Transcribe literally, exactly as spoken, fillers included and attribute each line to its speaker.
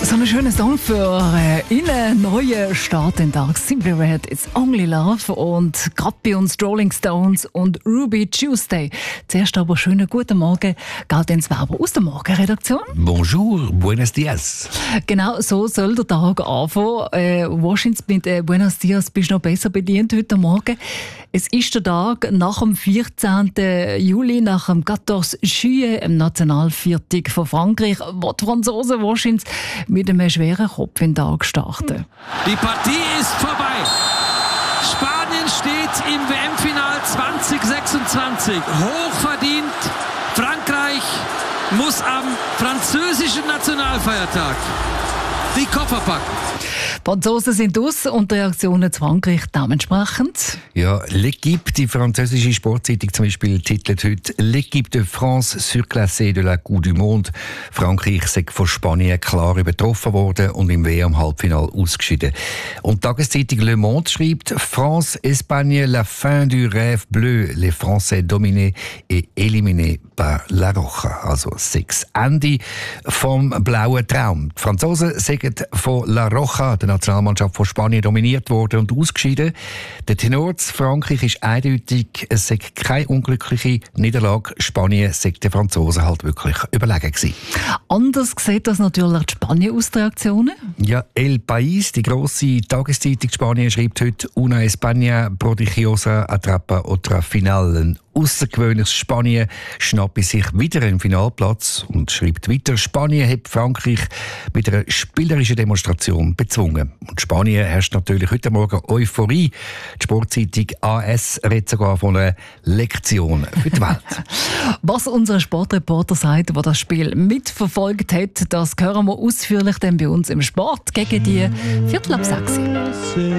Speaker 1: So ein schöner Song für äh, einen neuen Start in den Tag. Simply Red, It's Only Love. Und gerade bei uns Rolling Stones und Ruby Tuesday. Zuerst aber schönen guten Morgen. Gaudenz Weber aus der Morgenredaktion.
Speaker 2: Bonjour, buenos dias.
Speaker 1: Genau, so soll der Tag anfangen. Äh, wahrscheinlich mit äh, Buenos Dias bist du noch besser bedient heute Morgen. Es ist der Tag nach dem vierzehnten Juli, nach dem quatorze Juillet, im Nationalviertag von Frankreich, wo die Franzosen wahrscheinlich mit einem schweren Kopf in den Tag starten.
Speaker 3: Die Partie ist vorbei. Spanien steht im W M-Final zwanzig sechsundzwanzig. Hochverdient. Frankreich muss am französischen Nationalfeiertag die Koffer packen.
Speaker 1: Die Franzosen sind aus und die Reaktionen zu Frankreich dementsprechend.
Speaker 2: Ja, L'Équipe, die französische Sportzeitung zum Beispiel, titelt heute «L'Équipe de France surclassée de la Coupe du Monde». Frankreich sei von Spanien klar übertroffen worden und im W M-Halbfinale ausgeschieden. Und die Tageszeitung Le Monde schreibt «France, Espagne, la fin du rêve bleu, les Français dominés et éliminés par La Roja». Also sechs Ende vom blauen Traum. Die Franzosen sind von La Roja, der Nationalmannschaft von Spanien, dominiert worden und ausgeschieden. Der Tenor zu Frankreich ist eindeutig, es sei keine unglückliche Niederlage. Spanien sei den Franzosen halt wirklich überlegen gewesen.
Speaker 1: Anders sieht das natürlich die Spanien aus, die Reaktionen.
Speaker 2: Ja, El País, die grosse Tageszeitung Spanien, schreibt heute «Una España prodigiosa atrapa otra final». Ein aussergewöhnliches Spanien schnappe sich wieder einen Finalplatz und schreibt weiter, Spanien hat Frankreich mit einer spielerischen Demonstration bezwungen. Und Spanien herrscht natürlich heute Morgen Euphorie. Die Sportzeitung A S redet sogar von einer Lektion für die Welt.
Speaker 1: Was unser Sportreporter sagt, der das Spiel mitverfolgt hat, das hören wir ausführlich dann bei uns im Sport gegen die Viertel ab sechs.